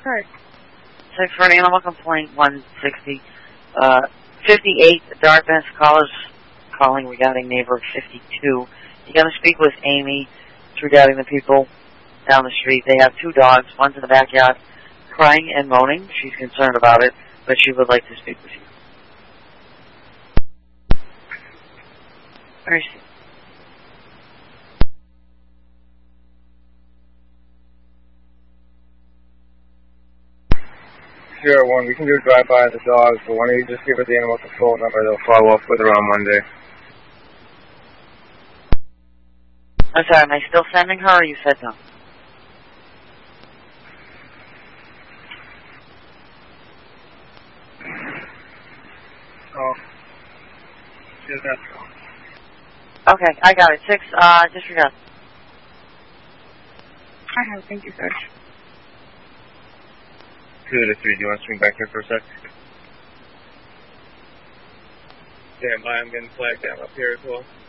Right. 6 for an animal complaint, 160. 58, Dartmouth callers calling regarding neighbor 52. You got to speak with Amy. It's regarding the people down the street. They have 2 dogs. One's in the backyard crying and moaning. She's concerned about it, but she would like to speak with you. Where is she? Sure, one. We can do a drive-by of the dogs, but why don't you just give us the animals a phone number? They'll follow up with her on Monday. I'm sorry, am I still sending her, or you said no? Oh. Yeah, that's wrong. Okay, I got it. 6, disregard. I have. Thank you, sir. 2 to 3. Do you want to swing back here for a sec? Stand by. I'm getting flagged down up here as well.